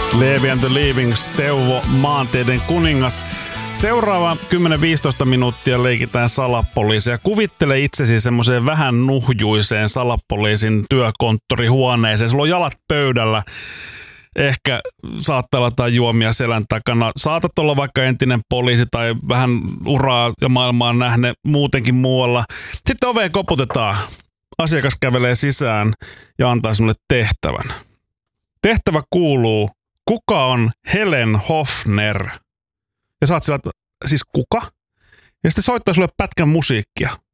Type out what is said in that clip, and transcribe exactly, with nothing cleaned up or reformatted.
Levi and the Leavings, Teuvo, maanteiden kuningas. Seuraava kymmenen viisitoista minuuttia leikitään salapoliisia. Kuvittele itsesi semmoiseen vähän nuhjuiseen salapoliisin työkonttorihuoneeseen. Sulla on jalat pöydällä. Ehkä saattaa olla jotain juomia selän takana. Saatat olla vaikka entinen poliisi tai vähän uraa ja maailmaa nähne muutenkin muualla. Sitten oveen koputetaan. Asiakas kävelee sisään ja antaa sinulle tehtävän. Tehtävä kuuluu, kuka on Helen Hofner? Ja saat sillä, siis kuka? Ja sitten soittaa sulle pätkän musiikkia.